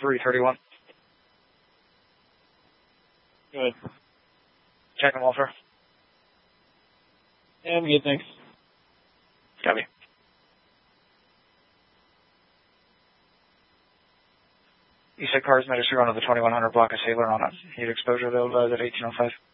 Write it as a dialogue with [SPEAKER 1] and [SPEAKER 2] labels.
[SPEAKER 1] 331.
[SPEAKER 2] Good.
[SPEAKER 1] Checking welfare.
[SPEAKER 2] Yeah, I'm good, thanks.
[SPEAKER 1] Copy. You said cars registered onto the 2100 block of Sailor on it. Heat exposure available at 1805.